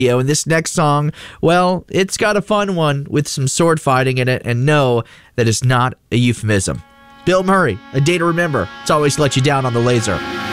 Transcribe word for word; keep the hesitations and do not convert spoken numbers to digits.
You know, and this next song, well, it's got a fun one with some sword fighting in it, and no, that is not a euphemism. Bill Murray, A Day to Remember. It's always let you down on the laser.